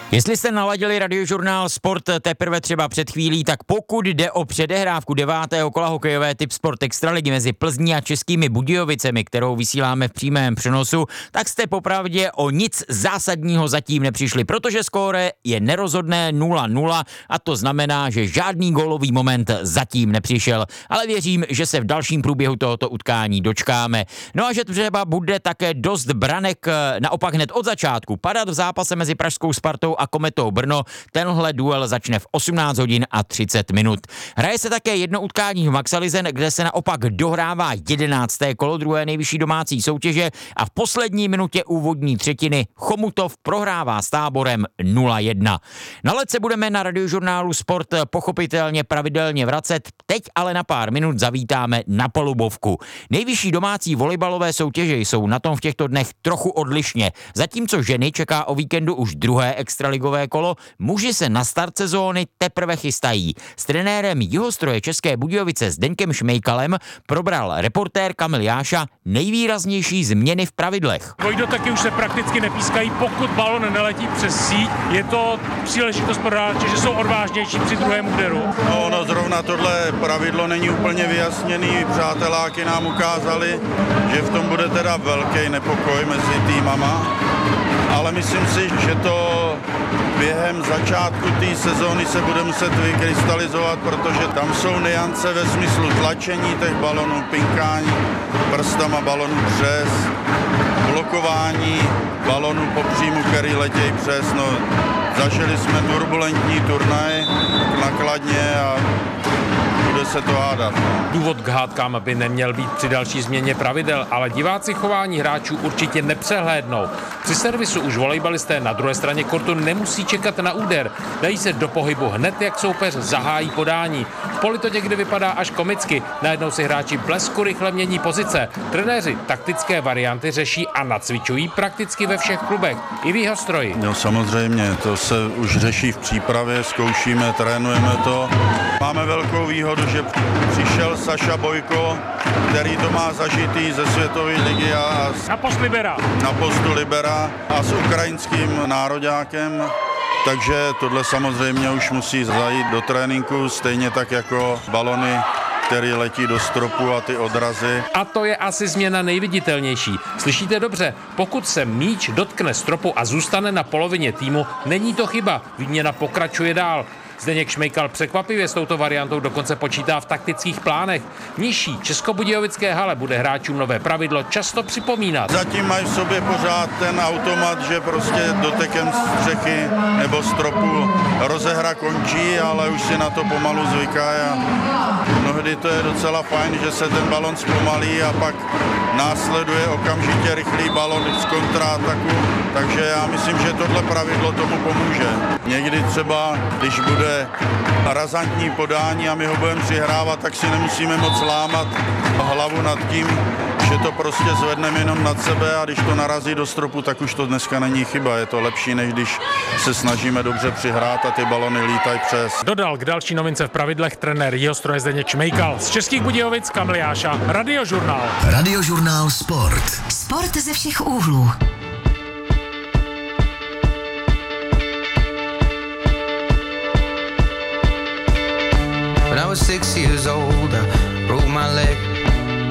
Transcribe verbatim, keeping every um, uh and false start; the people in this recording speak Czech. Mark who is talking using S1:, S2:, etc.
S1: Jestli jste naladili Radiožurnál Sport teprve třeba před chvílí, tak pokud jde o předehrávku devátého kola hokejové Tip Sport Extraligy mezi Plzní a Českými Budějovicemi, kterou vysíláme v přímém přenosu, tak jste popravdě o nic zásadního zatím nepřišli, protože skóre je nerozhodné nula nula a to znamená, že žádný gólový moment zatím nepřišel, ale věřím, že se v dalším průběhu tohoto utkání dočkáme. No a že třeba bude také dost branek naopak hned od začátku padat v zápase mezi pražskou Spartou a Kometou Brno. Tenhle duel začne v osmnáct hodin a třicet minut. Hraje se také jedno utkání v Maxalizen, kde se naopak dohrává jedenácté kolo druhé nejvyšší domácí soutěže a v poslední minutě úvodní třetiny Chomutov prohrává s Táborem nula jedna. Na led se budeme na Radiožurnálu Sport pochopitelně pravidelně vracet, teď ale na pár minut zavítáme na palubovku. Nejvyšší domácí volejbalové soutěže jsou na tom v těchto dnech trochu odlišně. Zatímco ženy čeká o víkendu už druhé extraligové kolo, muži se na start sezóny teprve chystají. S trenérem Jihostroje České Budějovice Zdeňkem Šmejkalem probral reportér Kamil Jáša nejvýraznější změny v pravidlech.
S2: Dvojdotaky už se prakticky nepískají, pokud balon neletí přes síť. Je to příležitost pro hráče, že jsou odvážnější při druhém úderu.
S3: No, ono zrovna tohle pravidlo není úplně vyjasněný. Přáteláky nám ukázali, že v tom bude teda velký nepokoj mezi týmama. Ale myslím si, že to během začátku té sezóny se bude muset vykrystalizovat, protože tam jsou nuance ve smyslu tlačení těch balonů, pinkání prstama balonů přes, blokování balonů po příjmu, který letějí přes. No, zažili jsme turbulentní turnaj nakladně a bude se to hádat.
S4: Důvod k hádkám by neměl být při další změně pravidel, ale diváci chování hráčů určitě nepřehlédnou. Při servisu už volejbalisté na druhé straně kortu nemusí čekat na úder. Dají se do pohybu hned, jak soupeř zahájí podání. V poli to někdy vypadá až komicky. Najednou si hráči blesku rychle mění pozice. Trenéři taktické varianty řeší a nacvičují prakticky ve všech klubech. I v Jihostroji.
S3: No samozřejmě, to se už řeší v přípravě, zkoušíme, trénujeme to. Máme velkou výhodu, že přišel Saša Bojko, který to má zažitý ze světové ligy a
S2: na post libera.
S3: Na postu libera a s ukrajinským nároďákem. Takže tohle samozřejmě už musí zajít do tréninku, stejně tak jako balony, který letí do stropu a ty odrazy.
S4: A to je asi změna nejviditelnější. Slyšíte dobře, pokud se míč dotkne stropu a zůstane na polovině týmu, není to chyba, výměna pokračuje dál. Zdeněk Šmejkal překvapivě s touto variantou dokonce počítá v taktických plánech. Nižší českobudějovické hale bude hráčům nové pravidlo často připomínat.
S3: Zatím mají v sobě pořád ten automat, že prostě dotekem střechy nebo stropu rozehra končí, ale už si na to pomalu zvyká a mnohdy to je docela fajn, že se ten balon zpomalí a pak následuje okamžitě rychlý balon z kontraataku, takže já myslím, že tohle pravidlo tomu pomůže. Někdy třeba, když bude razantní podání a my ho budeme přihrávat, tak si nemusíme moc lámat hlavu nad tím, že to prostě zvedneme jenom nad sebe a když to narazí do stropu, tak už to dneska není chyba. Je to lepší, než když se snažíme dobře přihrát a ty balony lítají přes.
S2: Dodal k další novince v pravidlech trenér Jihostroje Zdeněk Šmejkal. Z Českých Budějovic Kamil Jáša, Radiožurnál.
S5: Radiožurnál Sport.
S6: Sport ze všech úhlů.
S7: When I was six years old, I broke my leg.